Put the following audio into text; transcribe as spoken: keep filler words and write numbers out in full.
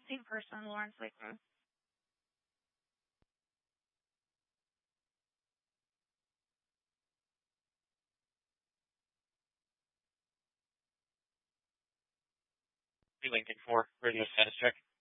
Same person, Lawrence Lakeman. Lincoln four, radio status check.